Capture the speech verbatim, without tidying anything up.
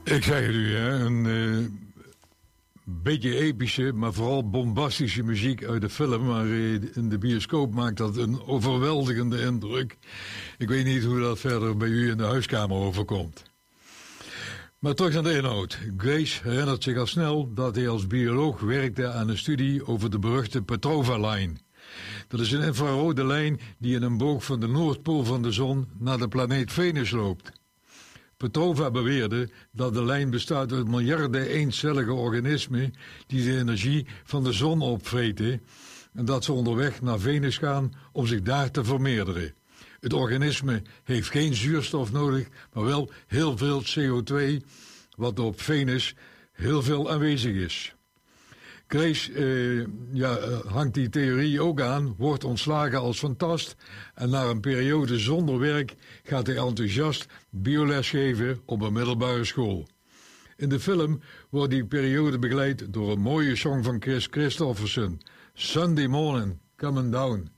Ik zeg het u, hè, een uh, beetje epische, maar vooral bombastische muziek uit de film. Maar uh, in de bioscoop maakt dat een overweldigende indruk. Ik weet niet hoe dat verder bij u in de huiskamer overkomt. Maar terug naar de inhoud. Grace herinnert zich al snel dat hij als bioloog werkte aan een studie over de beruchte Petrova-lijn. Dat is een infrarode lijn die in een boog van de Noordpool van de zon naar de planeet Venus loopt. Petrova beweerde dat de lijn bestaat uit miljarden eencellige organismen die de energie van de zon opvreten en dat ze onderweg naar Venus gaan om zich daar te vermeerderen. Het organisme heeft geen zuurstof nodig, maar wel heel veel C O twee, wat op Venus heel veel aanwezig is. Grace eh, ja, hangt die theorie ook aan, wordt ontslagen als fantast en na een periode zonder werk gaat hij enthousiast bioles geven op een middelbare school. In de film wordt die periode begeleid door een mooie song van Chris Christofferson, Sunday Morning, Coming Down.